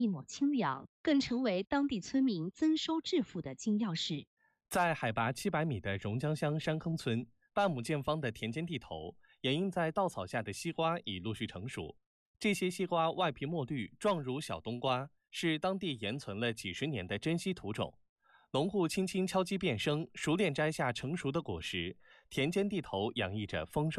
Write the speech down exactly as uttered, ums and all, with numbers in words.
一抹清凉，更成为当地村民增收致富的金钥匙。 在海拔七百米的榕江乡山坑村，半亩见方的田间地头，掩映在稻草下的西瓜已陆续成熟。这些西瓜外皮墨绿，状如小冬瓜，是当地延存了几十年的珍稀土种。农户轻轻敲击变声，熟练摘下成熟的果实，田间地头洋溢着丰收